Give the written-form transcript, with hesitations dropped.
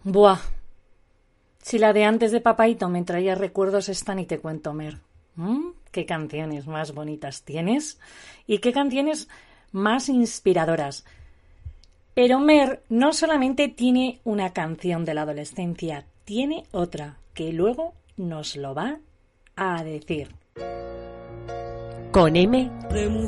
Buah. Si la de antes de Papaíto me traía recuerdos, esta ni te cuento, Mer. ¿Qué canciones más bonitas tienes? ¿Y qué canciones más inspiradoras? Pero Mer no solamente tiene una canción de la adolescencia, tiene otra que luego nos lo va a decir. Con M